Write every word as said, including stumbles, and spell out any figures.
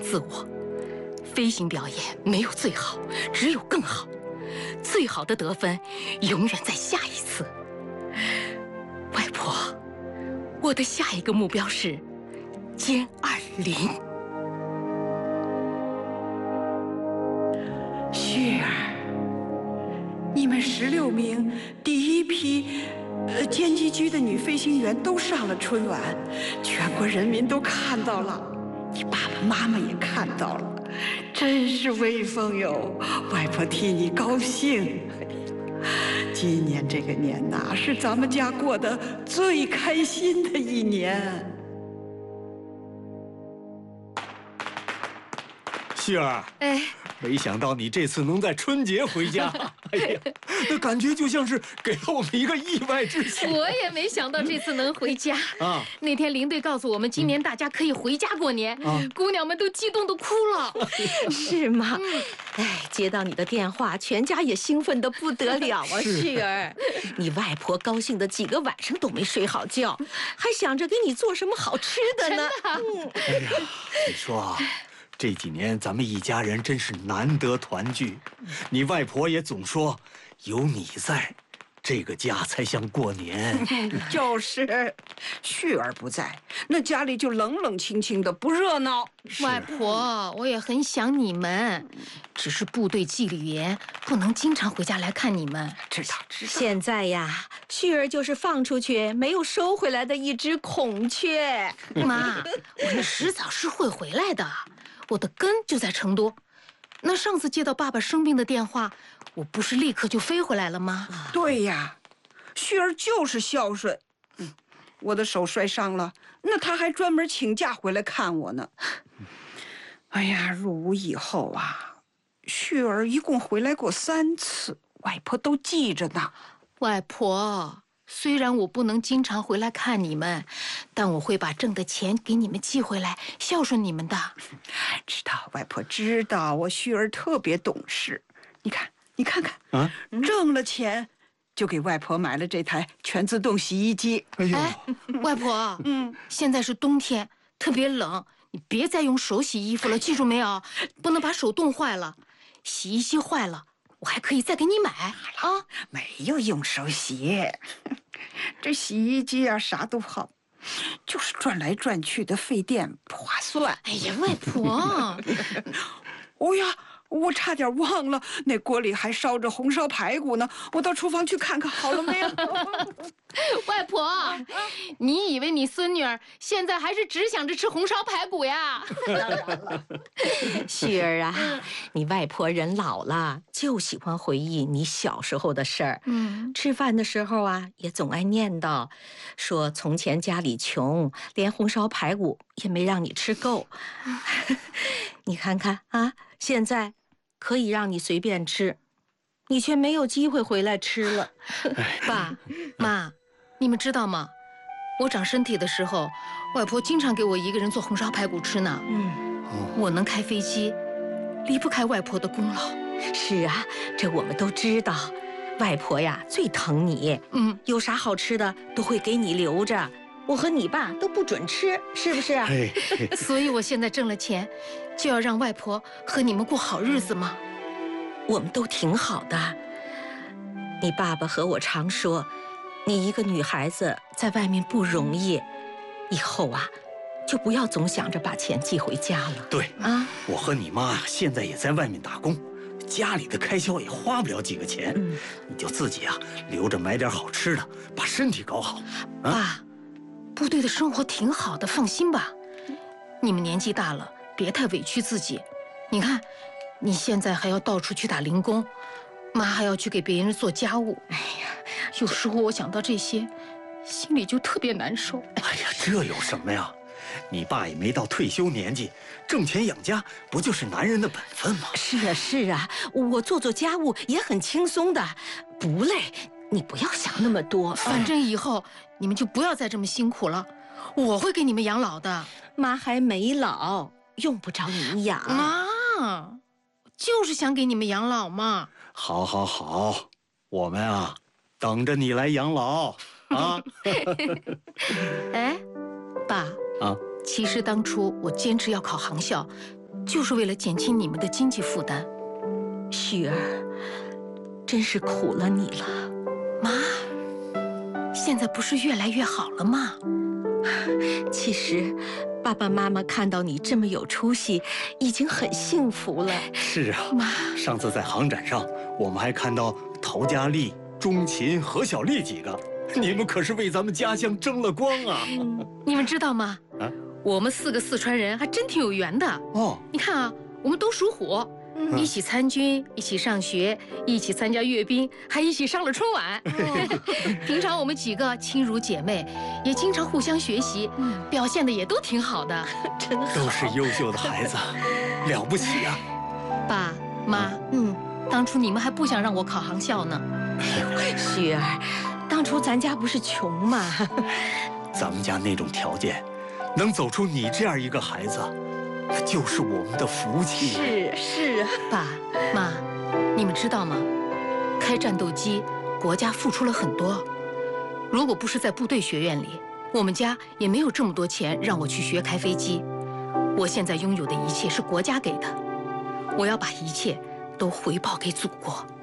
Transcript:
自我。飞行表演没有最好，只有更好。最好的得分永远在下一次。外婆，我的下一个目标是歼二零。 旭儿，你们十六名第一批呃歼击机的女飞行员都上了春晚，全国人民都看到了，你爸爸妈妈也看到了，真是威风哟！外婆替你高兴。今年这个年呐，是咱们家过得最开心的一年。 旭儿， 哎， 没想到你这次能在春节回家，哎呀，那感觉就像是给了我们一个意外之喜。 我也没想到这次能回家啊！那天林队告诉我们，今年大家可以回家过年，啊、姑娘们都激动的哭了。 是吗？嗯、哎，接到你的电话，全家也兴奋的不得了啊！旭儿，你外婆高兴的几个晚上都没睡好觉，还想着给你做什么好吃的呢。 嗯、哎呀，你说啊。这几年咱们一家人真是难得团聚，你外婆也总说，有你在，这个家才像过年。 就是，旭儿不在，那家里就冷冷清清的，不热闹。 外婆，我也很想你们，只是部队纪律严，不能经常回家来看你们。 知道，知道。 现在呀，旭儿就是放出去没有收回来的一只孔雀。 妈，我们迟早是会回来的。我的根就在成都，那上次接到爸爸生病的电话，我不是立刻就飞回来了吗？ 对呀，旭儿就是孝顺。嗯，我的手摔伤了，那他还专门请假回来看我呢。哎呀，入伍以后啊，旭儿一共回来过三次，外婆都记着呢。 外婆。虽然我不能经常回来看你们，但我会把挣的钱给你们寄回来，孝顺你们的。 知道，外婆知道，我旭儿特别懂事。你看，你看看，啊，挣了钱就给外婆买了这台全自动洗衣机。 哎呦，哎，外婆，嗯，现在是冬天，特别冷，你别再用手洗衣服了，记住没有？不能把手冻坏了。洗衣机坏了，我还可以再给你买啊！ 没有用手洗，这洗衣机啊啥都好，就是转来转去的费电不划算。 哎呀，外婆， 哦呀，我差点忘了，那锅里还烧着红烧排骨呢，我到厨房去看看好了没有。 外婆，你以为你孙女儿现在还是只想着吃红烧排骨呀？ 旭儿啊，你外婆人老了，就喜欢回忆你小时候的事儿。嗯，吃饭的时候啊，也总爱念叨，说从前家里穷，连红烧排骨也没让你吃够。你看看啊，现在可以让你随便吃，你却没有机会回来吃了。 爸妈，你们知道吗？我长身体的时候，外婆经常给我一个人做红烧排骨吃呢。嗯，我能开飞机，离不开外婆的功劳。 是啊，这我们都知道。外婆呀，最疼你。嗯，有啥好吃的都会给你留着。我和你爸都不准吃，是不是啊？ 所以我现在挣了钱，就要让外婆和你们过好日子嘛。 我们都挺好的。你爸爸和我常说，你一个女孩子在外面不容易，以后啊，就不要总想着把钱寄回家了。 对啊，我和你妈现在也在外面打工，家里的开销也花不了几个钱，嗯、你就自己啊留着买点好吃的，把身体搞好。 啊、爸，部队的生活挺好的，放心吧。你们年纪大了，别太委屈自己。你看，你现在还要到处去打零工，妈还要去给别人做家务。哎呀，有时候我想到这些，心里就特别难受。 哎呀，这有什么呀？你爸也没到退休年纪，挣钱养家不就是男人的本分吗？ 是啊，是啊，我做做家务也很轻松的，不累。你不要想那么多， 反正以后你们就不要再这么辛苦了，我会给你们养老的。 妈还没老，用不着你养。 妈，就是想给你们养老嘛。 好，好，好，我们啊，等着你来养老啊。 哎，爸啊，其实当初我坚持要考航校， 就是为了减轻你们的经济负担。 旭儿，真是苦了你了。 妈，现在不是越来越好了吗？ 其实，爸爸妈妈看到你这么有出息，已经很幸福了。 是啊， 妈， 上次在航展上，我们还看到陶佳丽、钟琴、何小丽几个，你们可是为咱们家乡争了光啊！ 你们知道吗？ 啊， 我们四个四川人还真挺有缘的。 哦， 你看啊，我们都属虎。 嗯一起参军，一起上学，一起参加阅兵，还一起上了春晚。平常我们几个亲如姐妹，也经常互相学习，表现的也都挺好的。 真好， 都是优秀的孩子，了不起啊！ 爸妈， 嗯， 当初你们还不想让我考航校呢。 旭儿，当初咱家不是穷吗？ 咱们家那种条件，能走出你这样一个孩子，那就是我们的福气。 是是啊， 爸妈，你们知道吗？开战斗机，国家付出了很多。如果不是在部队学院里，我们家也没有这么多钱让我去学开飞机。我现在拥有的一切是国家给的，我要把一切都回报给祖国。